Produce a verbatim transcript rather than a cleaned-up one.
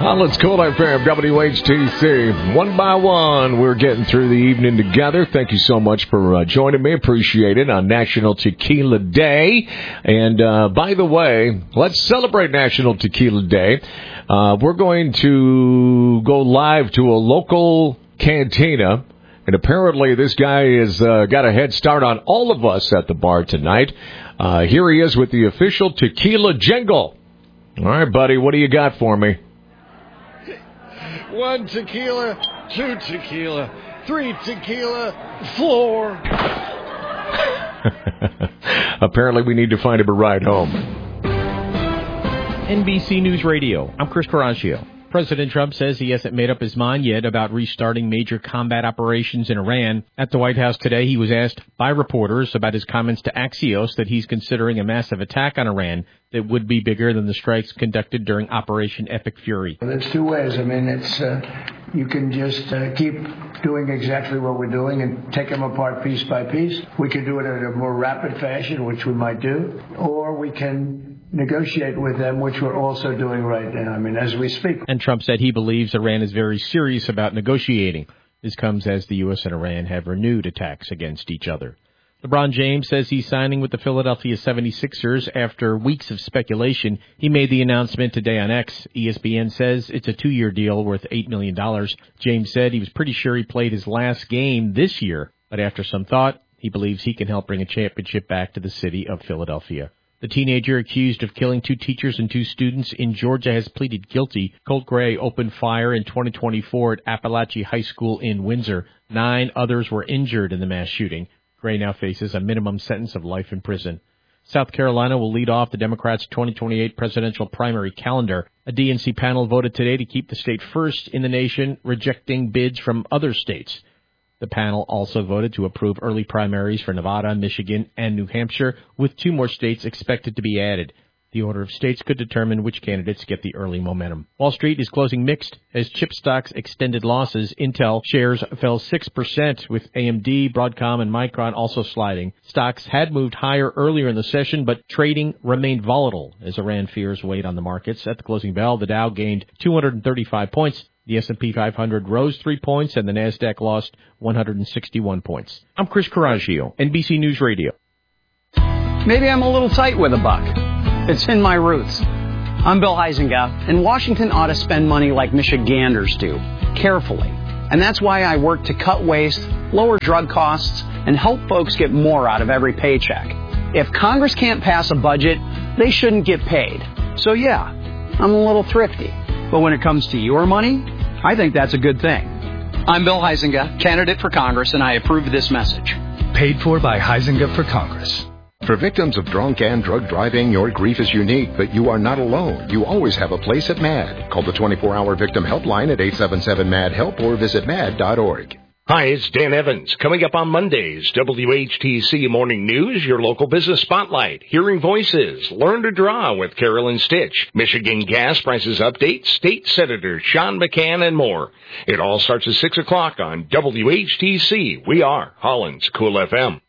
Holland's Cool F M, W H T C. One by one, we're getting through the evening together. Thank you so much for uh, joining me. Appreciate it on National Tequila Day. And uh, by the way, let's celebrate National Tequila Day. Uh, we're going to go live to a local cantina. And apparently this guy has uh, got a head start on all of us at the bar tonight. Uh, here he is with the official tequila jingle. All right, buddy, what do you got for me? One tequila, two tequila, three tequila, four. Apparently we need to find him a ride home. N B C News Radio, I'm Chris Carrascio. President Trump says he hasn't made up his mind yet about restarting major combat operations in Iran. At the White House today, he was asked by reporters about his comments to Axios that he's considering a massive attack on Iran that would be bigger than the strikes conducted during Operation Epic Fury. There's two ways. I mean, it's uh, you can just uh, keep doing exactly what we're doing and take them apart piece by piece. We could do it in a more rapid fashion, which we might do, or we can negotiate with them, which we're also doing right now, I mean, as we speak. And Trump said he believes Iran is very serious about negotiating. This comes as the U S and Iran have renewed attacks against each other. LeBron James says he's signing with the Philadelphia seventy-sixers after weeks of speculation. He made the announcement today on X. E S P N says it's a two-year deal worth eight million dollars. James said he was pretty sure he played his last game this year, but after some thought, he believes he can help bring a championship back to the city of Philadelphia. The teenager accused of killing two teachers and two students in Georgia has pleaded guilty. Colt Gray opened fire in twenty twenty-four at Appalachian High School in Windsor. Nine others were injured in the mass shooting. Gray now faces a minimum sentence of life in prison. South Carolina will lead off the Democrats' twenty twenty-eight presidential primary calendar. A D N C panel voted today to keep the state first in the nation, rejecting bids from other states. The panel also voted to approve early primaries for Nevada, Michigan, and New Hampshire, with two more states expected to be added. The order of states could determine which candidates get the early momentum. Wall Street is closing mixed as chip stocks extended losses. Intel shares fell six percent, with A M D, Broadcom, and Micron also sliding. Stocks had moved higher earlier in the session, but trading remained volatile as Iran fears weighed on the markets. At the closing bell, the Dow gained two hundred thirty-five points. The S and P five hundred rose three points, and the NASDAQ lost one hundred sixty-one points. I'm Chris Carrascio, N B C News Radio. Maybe I'm a little tight with a buck. It's in my roots. I'm Bill Huizenga, and Washington ought to spend money like Michiganders do, carefully. And that's why I work to cut waste, lower drug costs, and help folks get more out of every paycheck. If Congress can't pass a budget, they shouldn't get paid. So yeah, I'm a little thrifty. But when it comes to your money, I think that's a good thing. I'm Bill Huizenga, candidate for Congress, and I approve this message. Paid for by Huizenga for Congress. For victims of drunk and drug driving, your grief is unique, but you are not alone. You always have a place at MAD. Call the twenty-four hour victim helpline at eight seven seven MAD HELP or visit mad dot org. Hi, it's Dan Evans. Coming up on Mondays, W H T C Morning News, your local business spotlight, hearing voices, learn to draw with Carolyn Stitch, Michigan gas prices update, State Senator Sean McCann, and more. It all starts at six o'clock on W H T C. We are Holland's Cool F M.